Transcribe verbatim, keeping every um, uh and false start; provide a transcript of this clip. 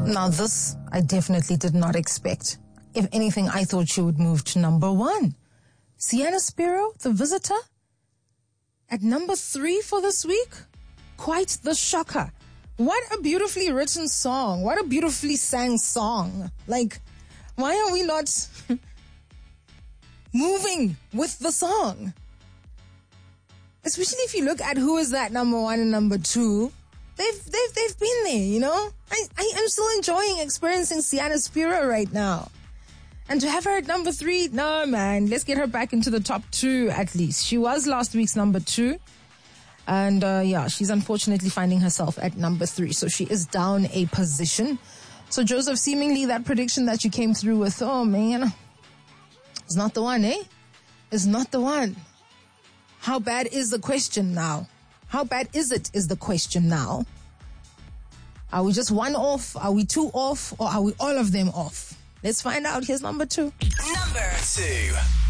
Now this, I definitely did not expect. If anything, I thought she would move to number one. Sienna Spiro, The Visitor, at number three for this week. Quite the shocker. What a beautifully written song. What a beautifully sang song. Like, why are we not moving with the song? Especially if you look at who is that number one and number two. They've, they've, they've been there, you know? I, I am still enjoying experiencing Sienna Spiro right now. And to have her at number three, no, man. Let's get her back into the top two at least. She was last week's number two. And, uh, yeah, she's unfortunately finding herself at number three. So she is down a position. So, Joseph, seemingly that prediction that you came through with, oh, man, it's not the one, eh? It's not the one. How bad is the question now? How bad is it is the question now? Are we just one off? Are we two off? Or are we all of them off? Let's find out. Here's number two. Number two.